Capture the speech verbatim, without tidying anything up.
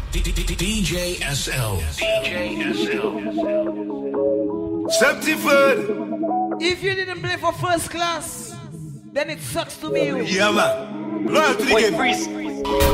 D J S L. D J S L. Septiford. If you didn't play for first class, then it sucks to be you. Yeah, man. Loyalty to the game.